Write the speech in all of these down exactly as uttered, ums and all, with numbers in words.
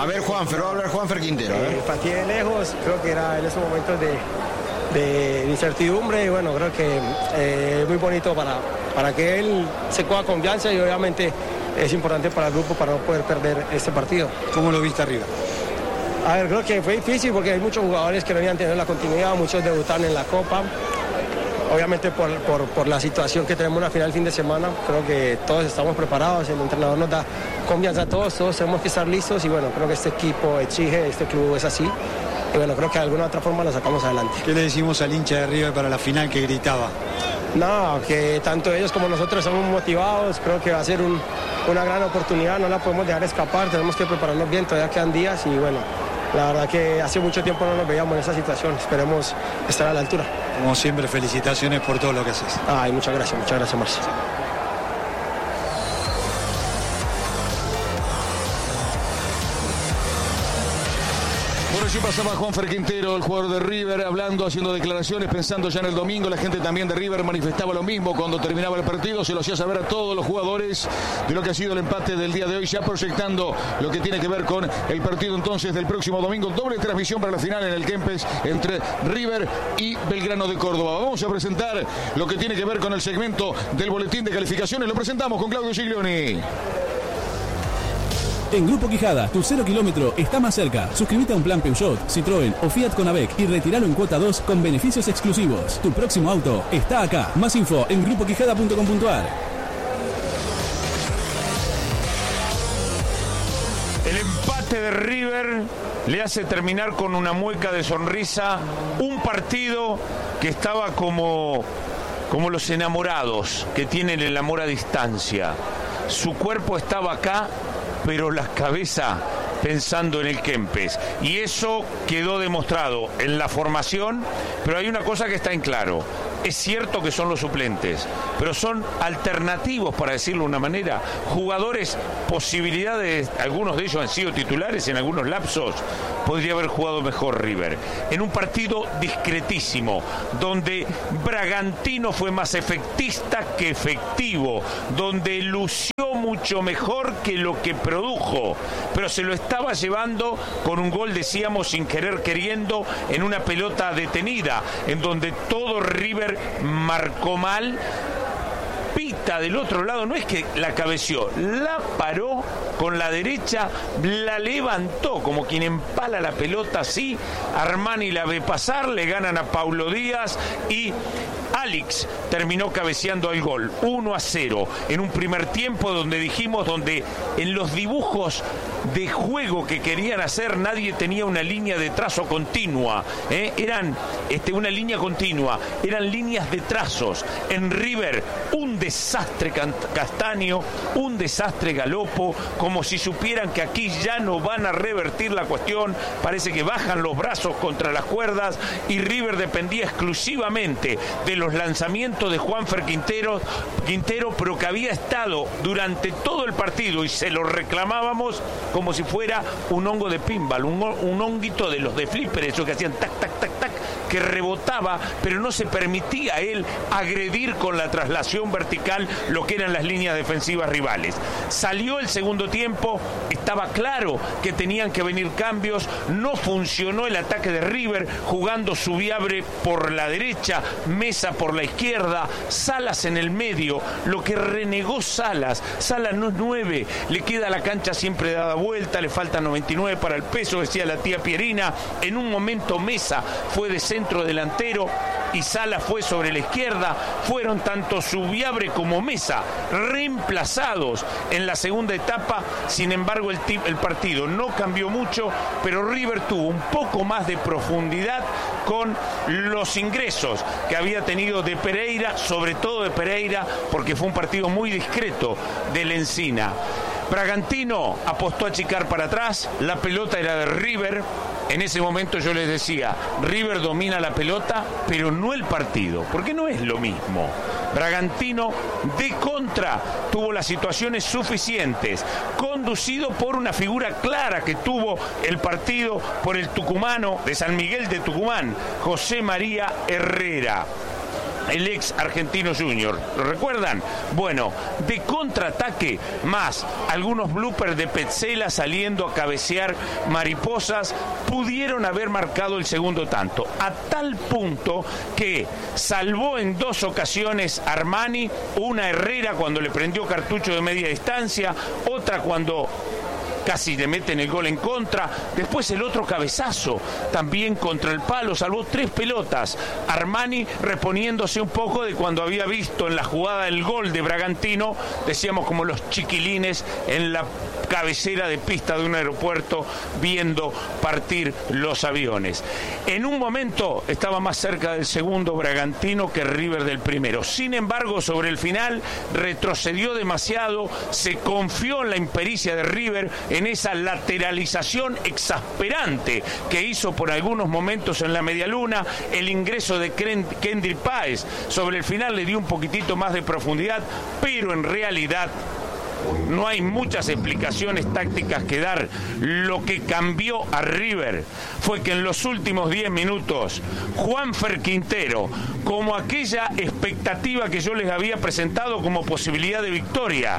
A ver, Juanfer, va a hablar Juanfer Quintero. Eh, partí de lejos, creo que era en esos momentos de, de incertidumbre y bueno, creo que eh, es muy bonito para, para que él se coja confianza y obviamente es importante para el grupo para no poder perder este partido. ¿Cómo lo viste arriba? A ver, creo que fue difícil porque hay muchos jugadores que no habían tenido la continuidad, muchos debutaron en la Copa. Obviamente por, por, por la situación que tenemos en la final el fin de semana, creo que todos estamos preparados, el entrenador nos da confianza a todos, todos tenemos que estar listos y bueno, creo que este equipo exige, este club es así y bueno, creo que de alguna u otra forma lo sacamos adelante. ¿Qué le decimos al hincha de River para la final que gritaba? No, que tanto ellos como nosotros estamos motivados, creo que va a ser un, una gran oportunidad, no la podemos dejar escapar, tenemos que prepararnos bien, todavía quedan días y bueno, la verdad que hace mucho tiempo no nos veíamos en esa situación, esperemos estar a la altura. Como siempre, felicitaciones por todo lo que haces. Ay, muchas gracias, muchas gracias, Marcio. Por allí pasaba Juanfer Quintero, el jugador de River, hablando, haciendo declaraciones, pensando ya en el domingo. La gente también de River manifestaba lo mismo cuando terminaba el partido. Se lo hacía saber a todos los jugadores de lo que ha sido el empate del día de hoy, ya proyectando lo que tiene que ver con el partido entonces del próximo domingo. Doble transmisión para la final en el Kempes entre River y Belgrano de Córdoba. Vamos a presentar lo que tiene que ver con el segmento del boletín de calificaciones. Lo presentamos con Claudio Giglioni. En Grupo Quijada, tu cero kilómetro está más cerca. Suscríbete a un plan Peugeot, Citroën o Fiat con AVEC y retíralo en cuota dos con beneficios exclusivos. Tu próximo auto está acá. Más info en grupo quijada punto com punto a r. El empate de River le hace terminar con una mueca de sonrisa un partido que estaba como, como los enamorados que tienen el amor a distancia. Su cuerpo estaba acá, pero la cabeza pensando en el Kempes. Y eso quedó demostrado en la formación, pero hay una cosa que está en claro. Es cierto que son los suplentes, pero son alternativos, para decirlo de una manera. Jugadores, posibilidades, algunos de ellos han sido titulares en algunos lapsos. Podría haber jugado mejor River. En un partido discretísimo, donde Bragantino fue más efectista que efectivo, donde lució mucho mejor que lo que produjo, pero se lo estaba llevando con un gol, decíamos, sin querer queriendo, en una pelota detenida, en donde todo River marcó mal. Pita del otro lado, no es que la cabeció, la paró con la derecha, la levantó como quien empala la pelota así. Armani la ve pasar, le ganan a Paulo Díaz y Alex terminó cabeceando al gol, uno a cero, en un primer tiempo donde dijimos, donde en los dibujos de juego que querían hacer nadie tenía una línea de trazo continua, ¿eh? eran este, una línea continua, eran líneas de trazos. En River un desastre Castaño, un desastre Galopo, como si supieran que aquí ya no van a revertir la cuestión. Parece que bajan los brazos contra las cuerdas y River dependía exclusivamente de los lanzamientos de Juanfer Quintero, Quintero, pero que había estado durante todo el partido, y se lo reclamábamos, como si fuera un hongo de pinball, un, un honguito de los de flipper, esos que hacían tac, tac, tac, tac, que rebotaba, pero no se permitía a él agredir con la traslación vertical lo que eran las líneas defensivas rivales. Salió el segundo tiempo, estaba claro que tenían que venir cambios, no funcionó el ataque de River, jugando Subiabre por la derecha, Mesa por la izquierda, Salas en el medio, lo que renegó Salas. Salas no es nueve, le queda la cancha siempre dada vuelta, le falta noventa y nueve para el peso, decía la tía Pierina. En un momento Mesa fue de centro delantero y Salas fue sobre la izquierda. Fueron tanto Subiabre como Mesa reemplazados en la segunda etapa. Sin embargo, el, el partido no cambió mucho, pero River tuvo un poco más de profundidad con los ingresos que había tenido de Pereira, sobre todo de Pereira, porque fue un partido muy discreto del Encina. Bragantino apostó a achicar para atrás, la pelota era de River. En ese momento yo les decía, River domina la pelota, pero no el partido, porque no es lo mismo. Bragantino de contra tuvo las situaciones suficientes, conducido por una figura clara que tuvo el partido por el tucumano de San Miguel de Tucumán, José María Herrera. el ex Argentino Junior. ¿Lo recuerdan? Bueno, de contraataque más algunos bloopers de Petzela saliendo a cabecear mariposas pudieron haber marcado el segundo tanto, a tal punto que salvó en dos ocasiones Armani, una Herrera cuando le prendió cartucho de media distancia, otra cuando casi le meten el gol en contra, después el otro cabezazo también contra el palo, salvó tres pelotas. Armani reponiéndose un poco de cuando había visto en la jugada el gol de Bragantino, decíamos como los chiquilines en la cabecera de pista de un aeropuerto viendo partir los aviones. En un momento estaba más cerca del segundo Bragantino que River del primero. Sin embargo, sobre el final retrocedió demasiado, se confió en la impericia de River, en esa lateralización exasperante que hizo por algunos momentos en la medialuna. El ingreso de Kendry Páez sobre el final le dio un poquitito más de profundidad, pero en realidad no hay muchas explicaciones tácticas que dar. Lo que cambió a River fue que en los últimos diez minutos Juanfer Quintero, como aquella expectativa que yo les había presentado como posibilidad de victoria,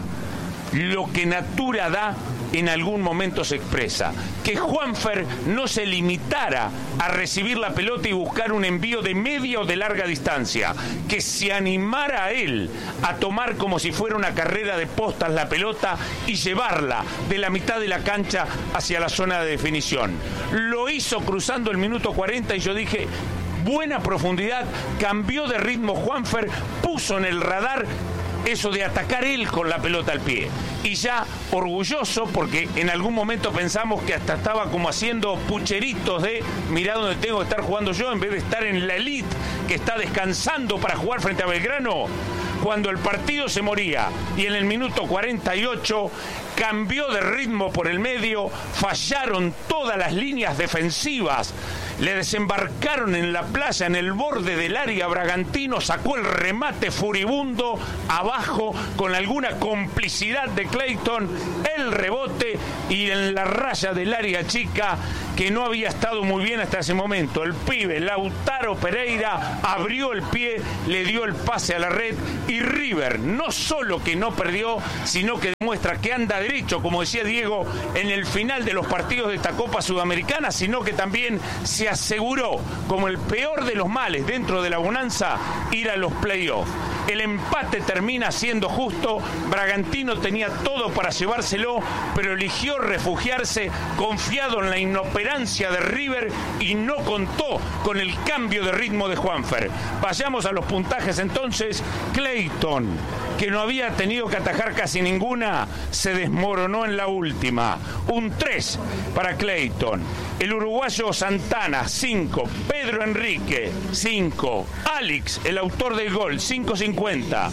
lo que Natura da en algún momento se expresa, que Juanfer no se limitara a recibir la pelota y buscar un envío de media o de larga distancia, que se animara a él a tomar como si fuera una carrera de postas la pelota y llevarla de la mitad de la cancha hacia la zona de definición. Lo hizo cruzando el minuto cuarenta y yo dije, buena profundidad, cambió de ritmo Juanfer, puso en el radar eso de atacar él con la pelota al pie. Y ya orgulloso, porque en algún momento pensamos que hasta estaba como haciendo pucheritos de mirá donde tengo que estar jugando yo, en vez de estar en la elite que está descansando para jugar frente a Belgrano. Cuando el partido se moría y en el minuto cuarenta y ocho cambió de ritmo por el medio, fallaron todas las líneas defensivas, le desembarcaron en la playa, en el borde del área. Bragantino sacó el remate furibundo abajo con alguna complicidad de Clayton, el rebote y en la raya del área chica, que no había estado muy bien hasta ese momento, el pibe Lautaro Pereira abrió el pie, le dio el pase a la red y River no solo que no perdió, sino que demuestra que anda derecho, como decía Diego, en el final de los partidos de esta Copa Sudamericana, sino que también se aseguró, como el peor de los males dentro de la bonanza, ir a los playoffs. El empate termina siendo justo, Bragantino tenía todo para llevárselo, pero eligió refugiarse confiado en la inoperancia de River y no contó con el cambio de ritmo de Juanfer. Vayamos a los puntajes entonces. Clayton, que no había tenido que atajar casi ninguna, se desmoronó en la última. Un tres para Clayton. El uruguayo Santana, cinco. Pedro Enrique, cinco. Alex, el autor del gol, cinco cincuenta.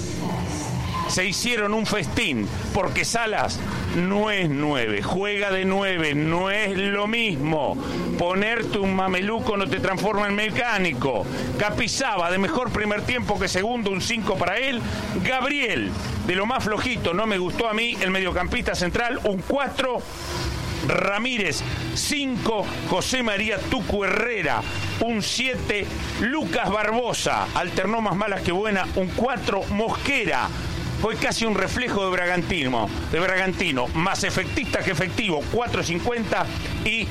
Se hicieron un festín, porque Salas no es nueve, juega de nueve, no es lo mismo. Ponerte un mameluco no te transforma en mecánico. Capizaba, de mejor primer tiempo que segundo, un cinco para él. Gabriel, de lo más flojito, no me gustó a mí, el mediocampista central, un cuatro. Ramírez, cinco. José María Tucu Herrera, un siete. Lucas Barbosa, alternó más malas que buenas, un cuatro. Mosquera, fue casi un reflejo de Bragantino, de Bragantino, más efectista que efectivo, cuatro cincuenta. Y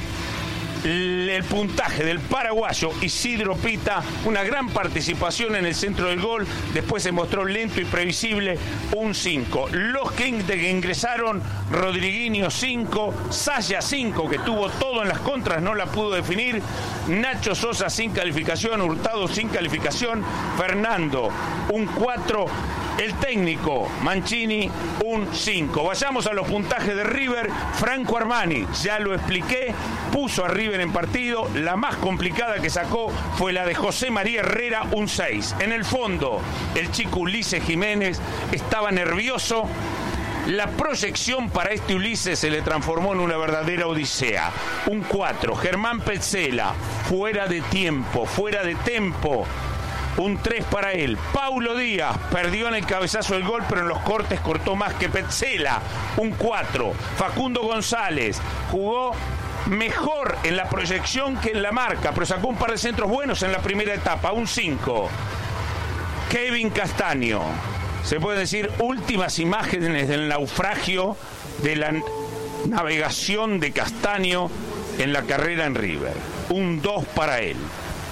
el puntaje del paraguayo Isidro Pita, una gran participación en el centro del gol, después se mostró lento y previsible, un cinco. Los que ingresaron, Rodriguinho cinco, Saya cinco, que tuvo todo en las contras, no la pudo definir, Nacho Sosa sin calificación, Hurtado sin calificación, Fernando un cuatro, el técnico Mancini un cinco. Vayamos a los puntajes de River. Franco Armani, ya lo expliqué, puso a River en partido. La más complicada que sacó fue la de José María Herrera, un seis. En el fondo, el chico Ulises Jiménez estaba nervioso. La proyección para este Ulises se le transformó en una verdadera odisea. Un cuatro. Germán Petzela, fuera de tiempo, fuera de tempo. Un tres para él. Paulo Díaz perdió en el cabezazo del gol, pero en los cortes cortó más que Petzela. Un cuatro. Facundo González jugó mejor en la proyección que en la marca, pero sacó un par de centros buenos en la primera etapa. Un cinco. Kevin Castaño. Se puede decir últimas imágenes del naufragio de la navegación de Castaño en la carrera en River. Un dos para él.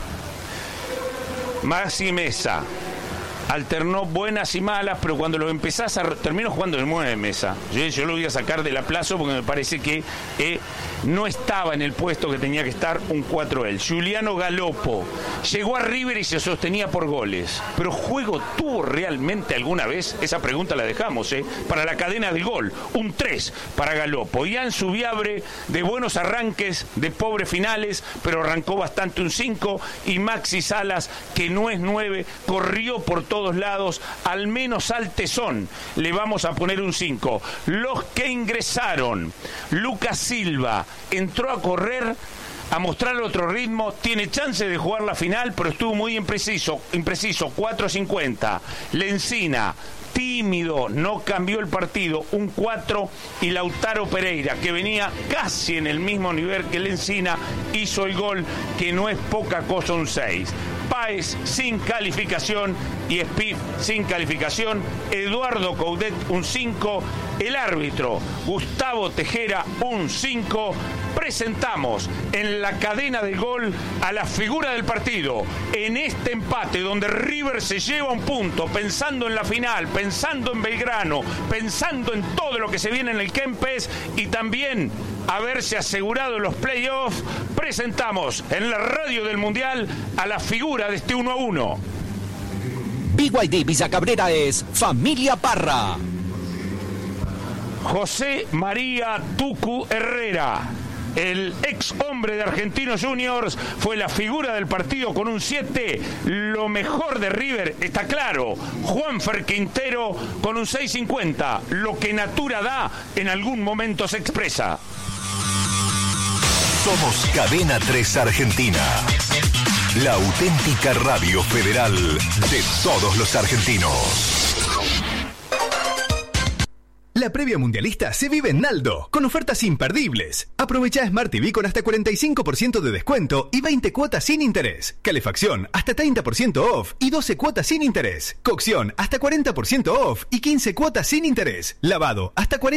Maxi Mesa alternó buenas y malas, pero cuando lo empezás a... terminó jugando el nueve Mesa. Yo, yo lo voy a sacar del aplazo porque me parece que eh, no estaba en el puesto que tenía que estar, un cuatro él. Giuliano Galopo llegó a River y se sostenía por goles. ¿Pero juego tuvo realmente alguna vez? Esa pregunta la dejamos, ¿eh? Para la cadena del gol. Un tres para Galopo. Ian Subiabre, de buenos arranques, de pobres finales, pero arrancó bastante, un cinco. Y Maxi Salas, que no es nueve, corrió por todo todos lados, al menos al tesón le vamos a poner un cinco. Los que ingresaron: Lucas Silva entró a correr, a mostrar otro ritmo, tiene chance de jugar la final, pero estuvo muy impreciso, impreciso, cuatro cincuenta. Lencina, tímido, no cambió el partido, un cuatro. Y Lautaro Pereira, que venía casi en el mismo nivel que Lencina, hizo el gol, que no es poca cosa, un seis. Páez sin calificación y Spiff sin calificación. Eduardo Coudet un cinco. El árbitro Gustavo Tejera un cinco. Presentamos en la cadena del gol a la figura del partido en este empate donde River se lleva un punto, pensando en la final, pensando en Belgrano, pensando en todo lo que se viene en el Kempes y también haberse asegurado los playoffs. Presentamos en la radio del Mundial a la figura de este uno a uno. B Y D Villa Cabrera es Familia Parra. José María Tucu Herrera, el ex hombre de Argentinos Juniors, fue la figura del partido con un siete. Lo mejor de River, está claro, Juanfer Quintero con un seis cincuenta. Lo que Natura da, en algún momento se expresa. Somos Cadena tres Argentina, la auténtica radio federal de todos los argentinos. La previa mundialista se vive en Naldo, con ofertas imperdibles. Aprovecha Smart T V con hasta cuarenta y cinco por ciento de descuento y veinte cuotas sin interés. Calefacción hasta treinta por ciento off y doce cuotas sin interés. Cocción hasta cuarenta por ciento off y quince cuotas sin interés. Lavado hasta cuarenta por ciento